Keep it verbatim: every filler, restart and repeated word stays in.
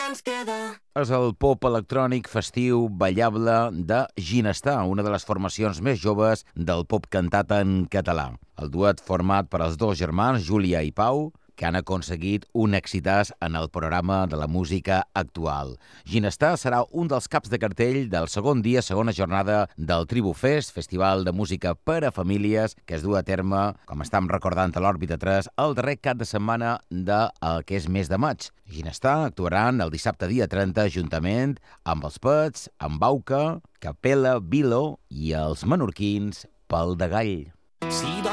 ens queda. És el pop electrònic festiu ballable de Ginestar, una de les formacions més joves del pop cantat en català. El duet format per els dos germans, Júlia i Pau, que han aconseguit un èxitàs en el programa de la música actual. Ginestar serà un dels caps de cartell del segon dia, segona jornada del Tribu Fest, festival de música per a famílies, que es du a terme, com estem recordant a l'Òrbita tres, el darrer cap de setmana del que és mes de maig. Ginestar actuaran el dissabte dia trenta juntament amb els Pets, amb Bauca, Capella, Vilo i els menorquins Pal de Gall. Si